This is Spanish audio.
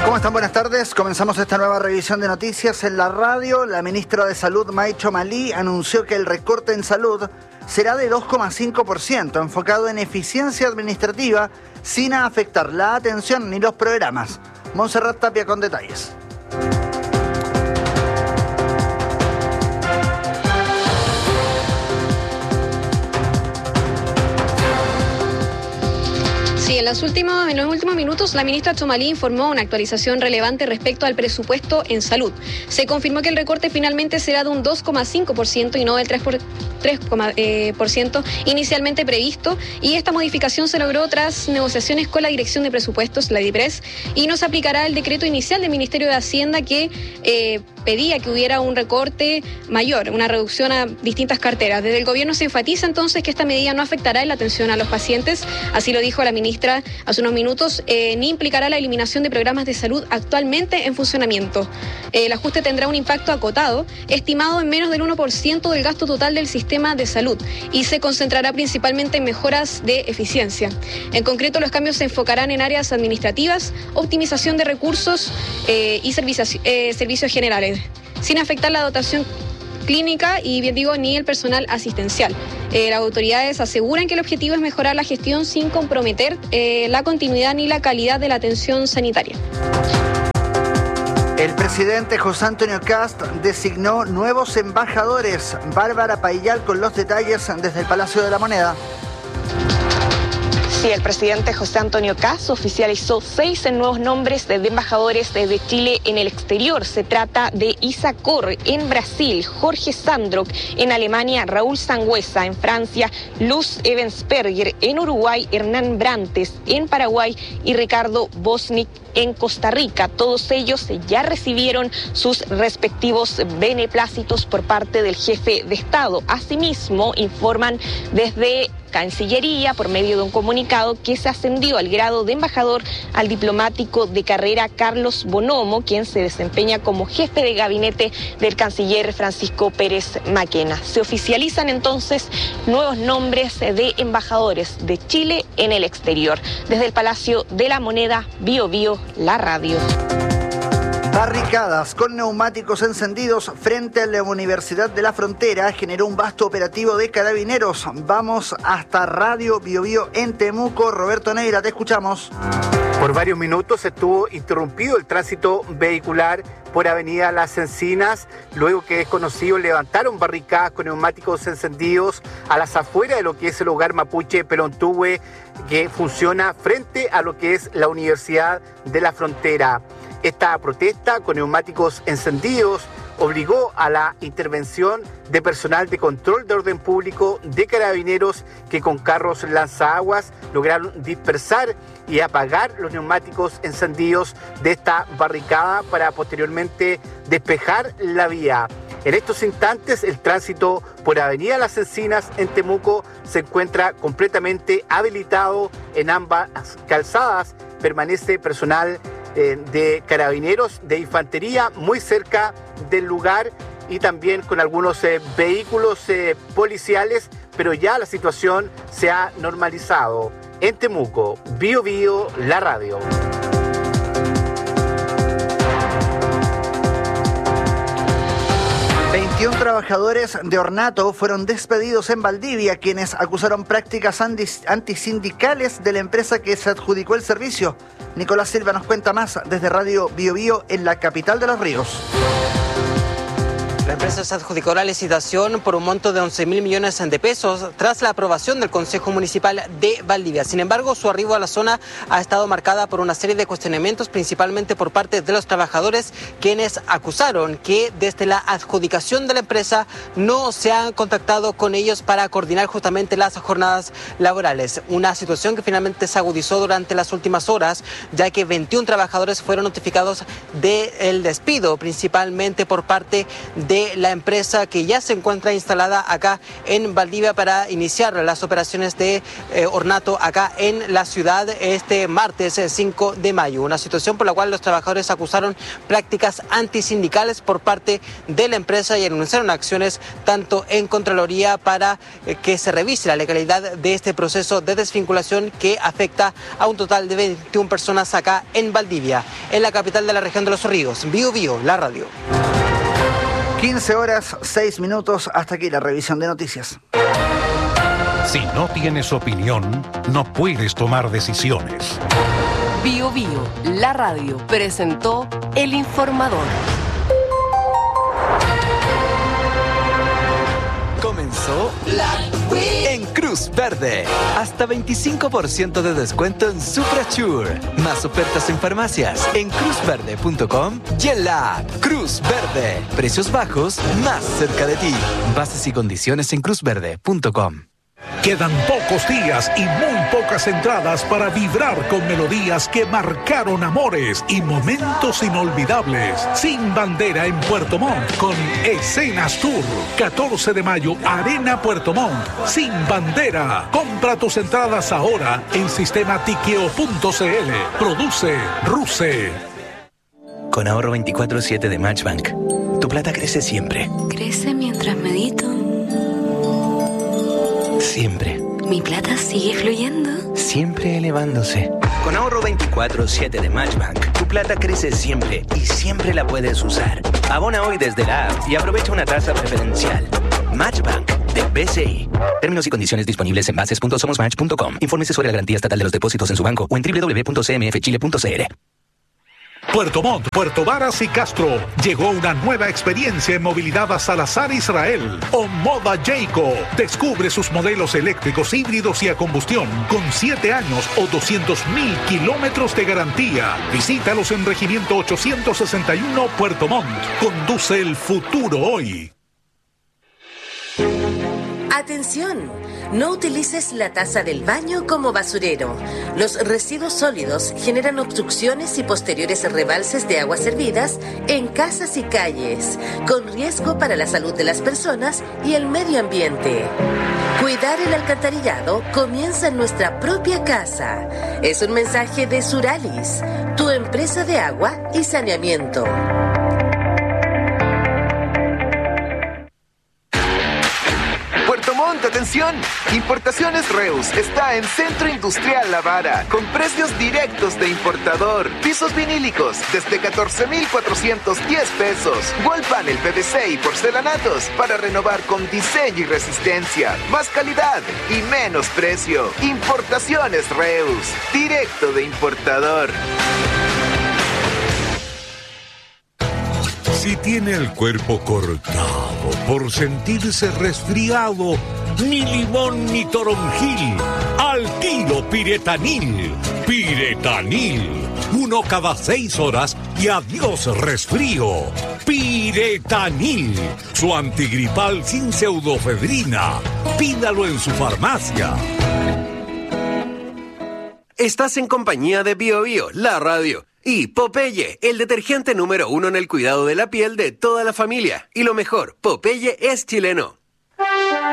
¿Cómo están? Buenas tardes. Comenzamos esta nueva revisión de noticias en la radio. La ministra de Salud, May Chomali, anunció que el recorte en salud será de 2,5%, enfocado en eficiencia administrativa, sin afectar la atención ni los programas. Montserrat Tapia con detalles. Sí, en los últimos minutos, la ministra Chomali informó una actualización relevante respecto al presupuesto en salud. Se confirmó que el recorte finalmente será de un 2,5% y no del 3% inicialmente previsto, y esta modificación se logró tras negociaciones con la Dirección de Presupuestos, la DIPRES, y no se aplicará el decreto inicial del Ministerio de Hacienda que pedía que hubiera un recorte mayor, una reducción a distintas carteras. Desde el gobierno se enfatiza entonces que esta medida no afectará en la atención a los pacientes, así lo dijo la ministra hace unos minutos, ni implicará la eliminación de programas de salud actualmente en funcionamiento. El ajuste tendrá un impacto acotado, estimado en menos del 1% del gasto total del sistema de salud, y se concentrará principalmente en mejoras de eficiencia. En concreto, los cambios se enfocarán en áreas administrativas, optimización de recursos y servicios generales, sin afectar la dotación clínica y, bien digo, ni el personal asistencial. Las autoridades aseguran que el objetivo es mejorar la gestión sin comprometer la continuidad ni la calidad de la atención sanitaria. El presidente José Antonio Kast designó nuevos embajadores. Bárbara Paillal con los detalles desde el Palacio de la Moneda. Sí, el presidente José Antonio Kast oficializó 6 nuevos nombres de embajadores de Chile en el exterior. Se trata de Isa Corre en Brasil, Jorge Sandrock en Alemania, Raúl Sangüesa en Francia, Luz Evensperger en Uruguay, Hernán Brantes en Paraguay y Ricardo Bosnick en Costa Rica. Todos ellos ya recibieron sus respectivos beneplácitos por parte del jefe de Estado. Asimismo, informan desde Cancillería, por medio de un comunicado, que se ascendió al grado de embajador al diplomático de carrera Carlos Bonomo, quien se desempeña como jefe de gabinete del canciller Francisco Pérez Maquena. Se oficializan entonces nuevos nombres de embajadores de Chile en el exterior. Desde el Palacio de la Moneda, Bio Bio, la radio. Barricadas con neumáticos encendidos frente a la Universidad de la Frontera generó un vasto operativo de carabineros. Vamos hasta Radio Bio Bio en Temuco. Roberto Neira, te escuchamos. Por varios minutos estuvo interrumpido el tránsito vehicular por Avenida Las Encinas, luego que desconocidos levantaron barricadas con neumáticos encendidos a las afueras de lo que es el hogar mapuche Pelontuhue, que funciona frente a lo que es la Universidad de la Frontera. Esta protesta con neumáticos encendidos obligó a la intervención de personal de control de orden público de carabineros, que con carros lanzaguas lograron dispersar y apagar los neumáticos encendidos de esta barricada para posteriormente despejar la vía. En estos instantes, el tránsito por Avenida Las Encinas en Temuco se encuentra completamente habilitado. En ambas calzadas permanece personal de carabineros, de infantería, muy cerca del lugar, y también con algunos vehículos policiales, pero ya la situación se ha normalizado. En Temuco, Bio Bio, la radio. Trabajadores de Ornato fueron despedidos en Valdivia, quienes acusaron prácticas antisindicales de la empresa que se adjudicó el servicio. Nicolás Silva nos cuenta más desde Radio Bio Bio en la capital de Los Ríos. La empresa se adjudicó la licitación por un monto de 11.000 millones de pesos tras la aprobación del Consejo Municipal de Valdivia. Sin embargo, su arribo a la zona ha estado marcada por una serie de cuestionamientos, principalmente por parte de los trabajadores, quienes acusaron que desde la adjudicación de la empresa no se han contactado con ellos para coordinar justamente las jornadas laborales. Una situación que finalmente se agudizó durante las últimas horas, ya que 21 trabajadores fueron notificados del despido, principalmente por parte de de la empresa que ya se encuentra instalada acá en Valdivia para iniciar las operaciones de ornato acá en la ciudad este martes 5 de mayo. Una situación por la cual los trabajadores acusaron prácticas antisindicales por parte de la empresa y anunciaron acciones tanto en Contraloría para que se revise la legalidad de este proceso de desvinculación que afecta a un total de 21 personas acá en Valdivia, en la capital de la región de Los Ríos. Bio Bio, la radio. 15 horas, 6 minutos, hasta aquí la revisión de noticias. Si no tienes opinión, no puedes tomar decisiones. Bio Bio, la radio, presentó El Informador. Comenzó en Cruz Verde. Hasta 25% de descuento en Suprasure. Más ofertas en farmacias en cruzverde.com y en la app Cruz Verde. Precios bajos más cerca de ti. Bases y condiciones en cruzverde.com. Quedan pocos días y muy pocas entradas para vibrar con melodías que marcaron amores y momentos inolvidables. Sin Bandera en Puerto Montt con Escenas Tour. 14 de mayo, Arena Puerto Montt. Sin Bandera. Compra tus entradas ahora en sistematiqueo.cl. Produce Ruse. Con ahorro 24/7 de Matchbank, tu plata crece siempre. Crece mientras medito. Siempre. Mi plata sigue fluyendo. Siempre elevándose. Con ahorro 24/7 de Matchbank, tu plata crece siempre y siempre la puedes usar. Abona hoy desde la app y aprovecha una tasa preferencial. Matchbank de BCI. Términos y condiciones disponibles en bases.somosmatch.com. Infórmese sobre la garantía estatal de los depósitos en su banco o en www.cmfchile.cl. Puerto Montt, Puerto Varas y Castro. Llegó una nueva experiencia en movilidad a Salazar Israel. Omoda Jayco. Descubre sus modelos eléctricos híbridos y a combustión con 7 años o 200.000 kilómetros de garantía. Visítalos en Regimiento 861 Puerto Montt. Conduce el futuro hoy. ¡Atención! No utilices la taza del baño como basurero. Los residuos sólidos generan obstrucciones y posteriores rebalses de aguas servidas en casas y calles, con riesgo para la salud de las personas y el medio ambiente. Cuidar el alcantarillado comienza en nuestra propia casa. Es un mensaje de Suralis, tu empresa de agua y saneamiento. Puerto Montt, atención. Importaciones Reus está en Centro Industrial La Vara, con precios directos de importador. Pisos vinílicos desde 14.410 pesos. Wall panel PVC y porcelanatos para renovar con diseño y resistencia. Más calidad y menos precio. Importaciones Reus, directo de importador. Si tiene el cuerpo cortado por sentirse resfriado, ni limón ni toronjil, al tiro Piretanil. Piretanil, 1 cada 6 horas y adiós resfrío. Piretanil, su antigripal sin pseudofedrina. Pídalo en su farmacia. Estás en compañía de Bio Bio, la radio. Y Popeye, el detergente número 1 en el cuidado de la piel de toda la familia. Y lo mejor, Popeye es chileno.